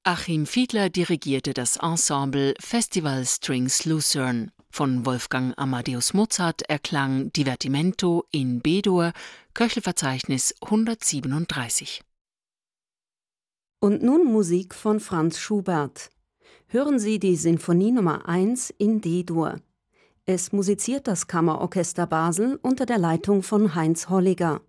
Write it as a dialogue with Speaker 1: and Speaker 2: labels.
Speaker 1: Achim Fiedler dirigierte das Ensemble Festival Strings Lucerne. Von Wolfgang Amadeus Mozart erklang Divertimento in B-Dur, Köchelverzeichnis 137.
Speaker 2: Und nun Musik von Franz Schubert. Hören Sie die Sinfonie Nummer 1 in D-Dur. Es musiziert das Kammerorchester Basel unter der Leitung von Heinz Holliger.